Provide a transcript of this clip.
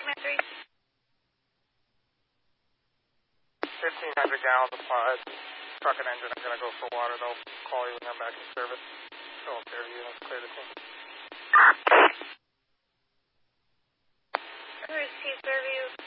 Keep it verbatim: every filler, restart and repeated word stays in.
Command three. fifteen hundred gallons applied. Truck and engine are going to go for water. They'll call you when they're back in service. So if they're you, let's clear the team. Cruise T Fairview.